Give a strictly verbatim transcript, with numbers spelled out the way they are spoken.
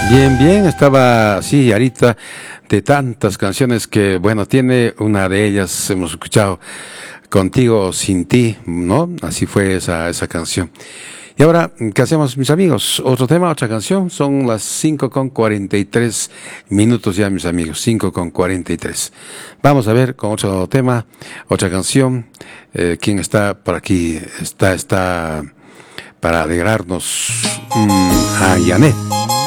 Bien, bien, estaba así ahorita de tantas canciones que, bueno, tiene una de ellas, hemos escuchado, Contigo o Sin Ti, ¿no? Así fue esa, esa canción. Y ahora, ¿qué hacemos, mis amigos? Otro tema, otra canción, son las cinco con cuarenta y tres minutos ya, mis amigos, cinco con cuarenta y tres. Vamos a ver con otro tema, otra canción. Eh, ¿quién está por aquí? Está, está para alegrarnos, mm, a Yanet.